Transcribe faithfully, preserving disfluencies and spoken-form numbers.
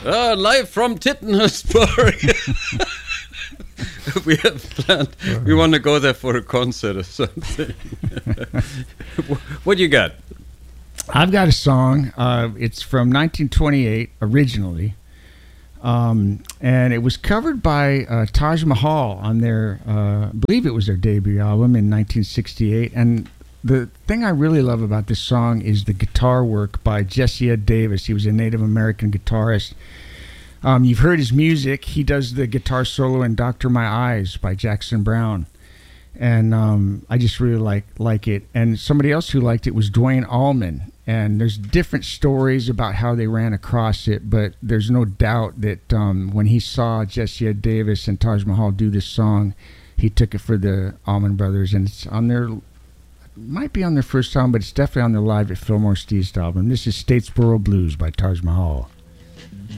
Uh, live from Tittenhurstburg. We have planned. We want to go there for a concert or something. What do you got? I've got a song. Uh, it's from nineteen twenty-eight originally, um, and it was covered by uh, Taj Mahal on their, uh, I believe it was their debut album in nineteen sixty-eight. And the thing I really love about this song is the guitar work by Jesse Ed Davis. He was a Native American guitarist. Um, you've heard his music. He does the guitar solo in Doctor My Eyes by Jackson Browne. And um, I just really like like it. And somebody else who liked it was Dwayne Allman. And there's different stories about how they ran across it, but there's no doubt that um, when he saw Jesse Ed Davis and Taj Mahal do this song, he took it for the Allman Brothers. And it's on their, might be on their first album, but it's definitely on their Live at Fillmore East album. This is Statesboro Blues by Taj Mahal.